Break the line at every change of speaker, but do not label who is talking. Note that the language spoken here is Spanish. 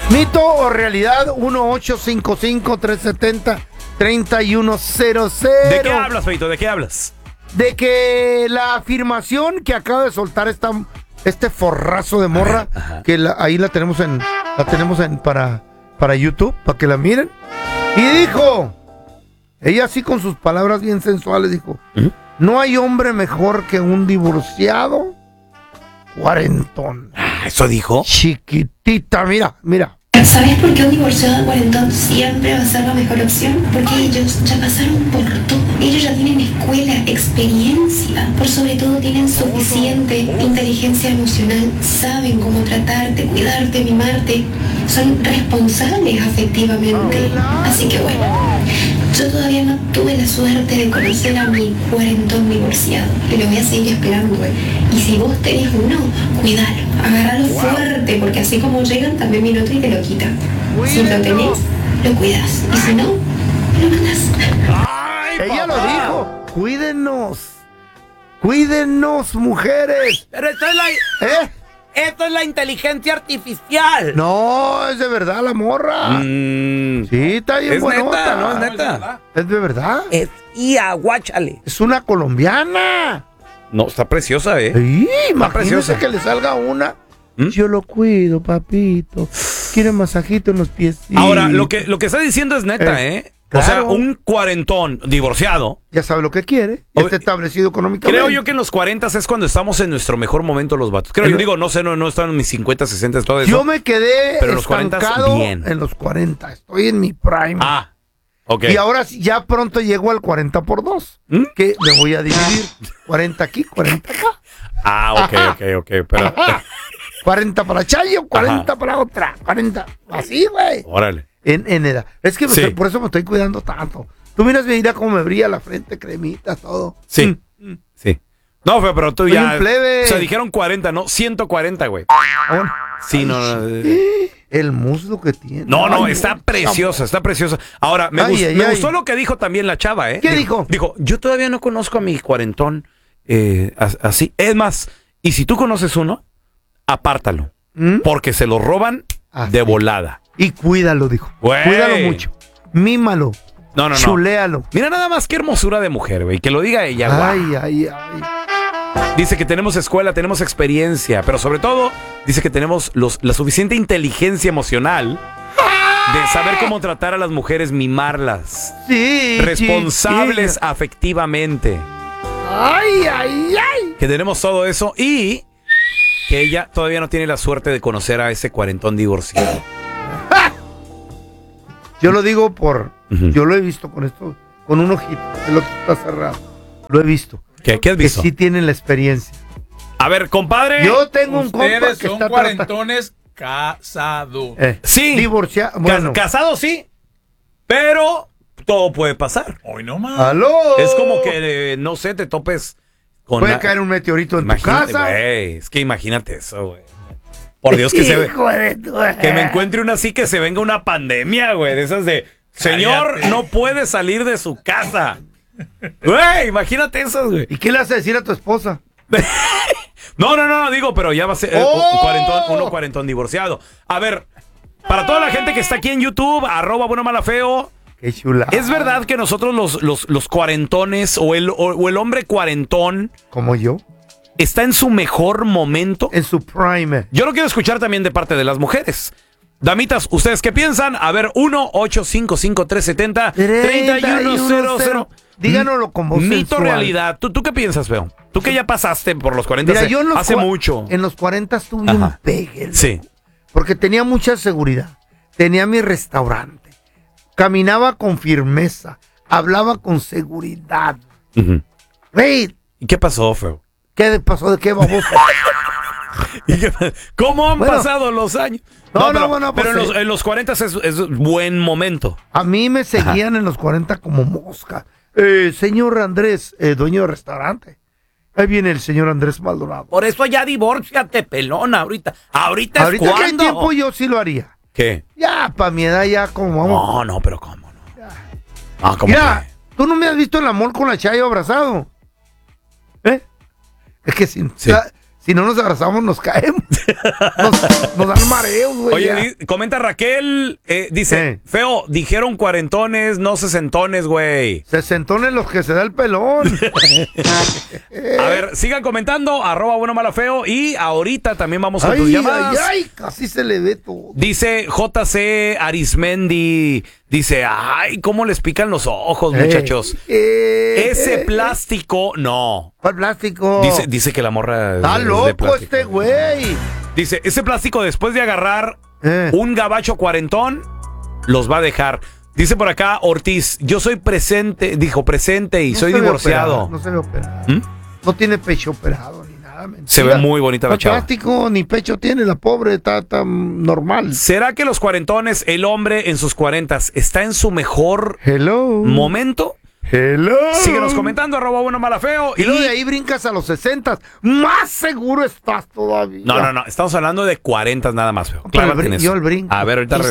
¿Mito o realidad? 1-855-370-3100.
¿De qué hablas, Feito? ¿De qué hablas?
De que la afirmación que acaba de soltar este forrazo de morra, que ahí la tenemos para YouTube, para que la miren. Y dijo, ella así con sus palabras bien sensuales, dijo, no hay hombre mejor que un divorciado cuarentón.
¿Eso dijo?
Chiquitita, mira.
¿Sabes por qué un divorciado cuarentón siempre va a ser la mejor opción? Porque ellos ya pasaron por todo. Ellos ya tienen escuela, experiencia. Por sobre todo tienen suficiente inteligencia emocional. Saben cómo tratarte, cuidarte, mimarte. Son responsables afectivamente. Así que bueno, yo todavía no tuve la suerte de conocer a mi cuarentón divorciado. Y lo voy a seguir esperando. Y si vos tenés uno, cuidalo. Agárralo fuerte, porque así como llegan, también viene otro y te lo quita. Si lo tenés, lo cuidas. Y si no, lo mandas.
Ella lo dijo. Cuídennos, mujeres.
Pero esto es la inteligencia artificial.
No, es de verdad la morra. Sí, está bien buenota.
No, es neta.
¿Es de verdad?
Es guáchale.
Es una colombiana.
No, está preciosa,
Sí, imagínese
preciosa.
que le salga una. Yo lo cuido, papito. Quiere masajito en los pies.
Ahora, lo que está diciendo es neta, O sea,
Claro.
un cuarentón divorciado.
Ya sabe lo que quiere. Está establecido económicamente.
Creo yo que en los 40 es cuando estamos en nuestro mejor momento los vatos. Creo yo, digo, no sé, no están en mis 50, 60, todo eso.
Yo me quedé
pero en los 40
estancado
bien.
en los 40. Estoy en mi prime.
Ok.
Y ahora ya pronto llego al 40 por 2. Que me voy a dividir. 40 aquí, 40 acá.
Ok. Pero
40 para Chayo, 40 para otra. 40. Así, güey.
órale.
En edad. Es que
Sí.
por eso me estoy cuidando tanto. Tú miras, mira cómo me brilla la frente, cremita, todo.
Sí. Sí. No, pero tú
Soy
ya.
un plebe.
O sea, dijeron 40, ¿no? 140, güey. Sí, no.
El muslo que tiene.
No,
Ay,
está preciosa, está preciosa. Ahora, me gustó lo que dijo también la chava, ¿eh?
¿Qué dijo?
Dijo, yo todavía no conozco a mi cuarentón así. Es más, y si tú conoces uno, apártalo. Porque se lo roban de volada.
Y cuídalo, dijo.
Güey.
Cuídalo mucho. Mímalo.
No.
Chuléalo.
Mira nada más qué hermosura de mujer, güey. Que lo diga ella, güey.
Ay.
Dice que tenemos escuela, tenemos experiencia, pero sobre todo dice que tenemos la suficiente inteligencia emocional de saber cómo tratar a las mujeres, mimarlas.
Sí.
Responsables afectivamente.
Ay.
Que tenemos todo eso y que ella todavía no tiene la suerte de conocer a ese cuarentón divorciado.
Yo lo digo yo lo he visto con esto, con un ojito, el otro está cerrado. Lo he visto.
¿Qué has visto?
Que sí tienen la experiencia.
A ver, compadre.
Yo tengo un compa
Ustedes
que
son
está
cuarentones casados.
Sí.
Divorciado. Bueno.
Casado sí, pero todo puede pasar.
Hoy no más.
¡Aló!
Es como que, no sé, te topes con...
Puede caer un meteorito en tu
Imagínate,
casa.
güey, es que imagínate eso, güey. Por Dios que se ve.
Hijo de tu-
Que me encuentre una así que se venga una pandemia, güey. De esas de, señor,
Cállate.
no puede salir de su casa. Güey, imagínate esas, güey.
¿Y qué le vas a decir a tu esposa?
No, digo, pero ya va a ser uno cuarentón divorciado. A ver, para toda la gente que está aquí en YouTube, @buenomalafeo.
Qué chula.
¿Es verdad que nosotros los cuarentones o el hombre cuarentón
¿Como yo?
está en su mejor momento?
En su prime.
Yo lo quiero escuchar también de parte de las mujeres. Damitas, ¿ustedes qué piensan? A ver, 1-855-370-3100.
Díganoslo con voz
Mito
sensual.
realidad. ¿Tú qué piensas, Feo? Tú que ya pasaste por los 40
Mira, yo en los
hace mucho.
En los 40 tuve
Ajá.
un pegue. ¿no?
Sí.
Porque tenía mucha seguridad. Tenía mi restaurante. Caminaba con firmeza. Hablaba con seguridad.
Ujú.
Hey,
¿Y qué pasó, Feo?
¿qué pasó? ¿De qué baboso?
¿Cómo han
Bueno.
pasado los años?
Bueno, pues,
pero en los 40 es buen momento.
A mí me seguían en los 40 como mosca. Señor Andrés, dueño de restaurante. Ahí viene el señor Andrés Maldonado.
Por eso ya divórciate, pelón, ahorita. Ahorita es
Ahorita que hay
cuando.
tiempo yo sí lo haría.
¿Qué?
Ya, pa' mi edad ya como vamos.
No, pero ¿cómo no? Ah, ¿cómo
Mira, tú no me has visto en la mall con la Chayo abrazado. ¿Eh? Es que
Sí.
Si no nos abrazamos, nos caemos. Nos dan mareos, güey.
Oye, comenta Raquel, dice, feo, dijeron cuarentones, no sesentones, güey.
Sesentones los que se da el pelón.
A ver, sigan comentando, @buenomalafeo, y ahorita también vamos a tus llamadas.
Ay, casi se le ve todo.
Dice JC Arismendi, dice, ay, cómo les pican los ojos, muchachos. Ese plástico, no.
¿Cuál plástico?
Dice que la morra
está loco este güey.
Dice, ese plástico después de agarrar un gabacho cuarentón, los va a dejar. Dice por acá Ortiz, yo soy presente y no soy divorciado.
No se ve operado. No tiene pecho operado ni nada. Mentira.
Se ve muy bonita la chava.
Plástico ni pecho tiene la pobre, está normal.
¿Será que los cuarentones, el hombre en sus 40s, está en su mejor momento?
Hello.
Síguenos comentando, @buenomalafeo.
Y luego de ahí brincas a los 60, más seguro estás todavía.
No, estamos hablando de 40 nada más, feo.
Claro, yo el brinco.
A ver, ahorita regresamos.